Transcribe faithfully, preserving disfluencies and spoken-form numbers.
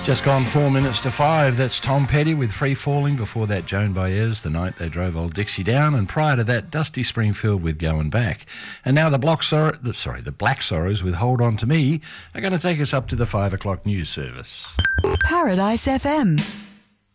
Just gone four minutes to five. That's Tom Petty with Free Falling. Before that, Joan Baez, The Night They Drove Old Dixie Down. And prior to that, Dusty Springfield with Going Back. And now the, Block Sor- the, sorry, the Black Sorrows with Hold On To Me are going to take us up to the five o'clock news service. Paradise F M.